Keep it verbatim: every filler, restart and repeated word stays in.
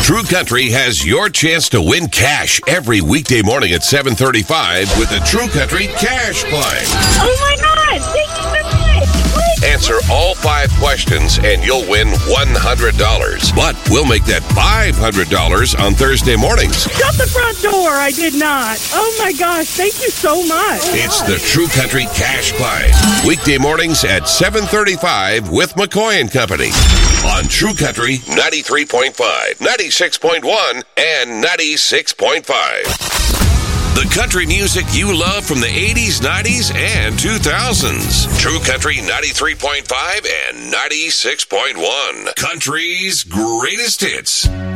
True Country has your chance to win cash every weekday morning at seven thirty-five with the True Country Cash Climb. Oh my God! Thank you so much! Answer all five questions and you'll win one hundred dollars. But we'll make that five hundred dollars on Thursday mornings. Shut the front door! I did not. Oh my gosh! Thank you so much. It's the True Country Cash Climb. Weekday mornings at seven thirty-five with McCoy and Company. On True Country ninety-three point five, ninety-six point one, and ninety-six point five. The country music you love from the eighties, nineties, and two thousands. True Country ninety-three point five and ninety-six point one. Country's greatest hits.